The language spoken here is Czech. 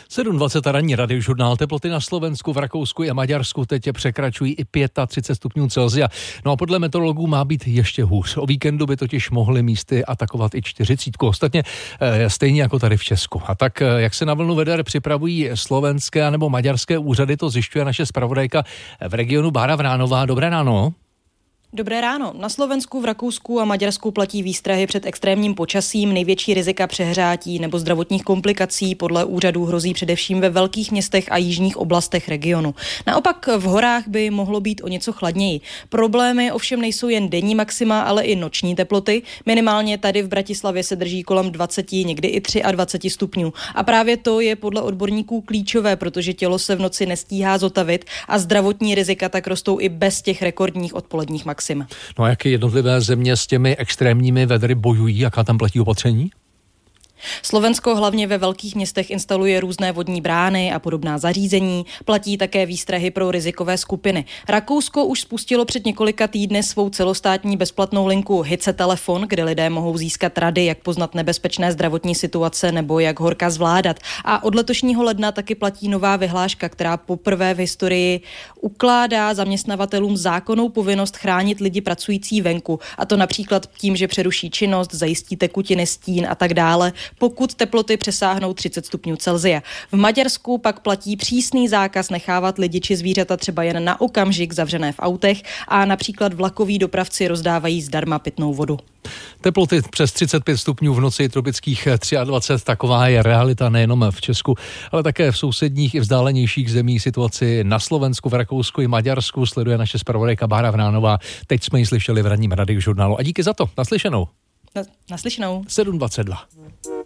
7:20 ranní radiožurnál. Teploty na Slovensku, v Rakousku a Maďarsku teď překračují i 35 stupňů Celsia. No a podle meteorologů má být ještě hůř. O víkendu by totiž mohly místy atakovat i 40. Ostatně stejně jako tady v Česku. A tak, jak se na vlnu veder připravují slovenské nebo maďarské úřady, to zjišťuje naše zpravodajka v regionu Bára Vránová. Dobré ráno. Dobré ráno. Na Slovensku, v Rakousku a Maďarsku platí výstrahy před extrémním počasím. Největší rizika přehřátí nebo zdravotních komplikací podle úřadů hrozí především ve velkých městech a jižních oblastech regionu. Naopak v horách by mohlo být o něco chladněji. Problémy ovšem nejsou jen denní maxima, ale i noční teploty. Minimálně tady v Bratislavě se drží kolem 20, někdy i 23 stupňů. A právě to je podle odborníků klíčové, protože tělo se v noci nestíhá zotavit a zdravotní rizika tak rostou i bez těch rekordních odpoledních maxim. No a jak jednotlivé země s těmi extrémními vedry bojují, jaká tam platí opatření? Slovensko hlavně ve velkých městech instaluje různé vodní brány a podobná zařízení. Platí také výstrahy pro rizikové skupiny. Rakousko už spustilo před několika týdny svou celostátní bezplatnou linku Hice telefon, kde lidé mohou získat rady, jak poznat nebezpečné zdravotní situace nebo jak horka zvládat. A od letošního ledna taky platí nová vyhláška, která poprvé v historii ukládá zaměstnavatelům zákonnou povinnost chránit lidi pracující venku. A to například tím, že přeruší činnost, zajistí tekutiny, stín a tak dále, pokud teploty přesáhnou 30 stupňů Celsia. V Maďarsku pak platí přísný zákaz nechávat lidi či zvířata třeba jen na okamžik zavřené v autech a například vlakoví dopravci rozdávají zdarma pitnou vodu. Teploty přes 35 stupňů v noci, tropických 23, taková je realita nejenom v Česku, ale také v sousedních i vzdálenějších zemích. Situaci na Slovensku, v Rakousku i Maďarsku sleduje naše zpravodajka Bára Vránová. Teď jsme ji slyšeli v ranním radiožurnálu a díky za to. Naslyšenou. Naslyšenou. 7:22.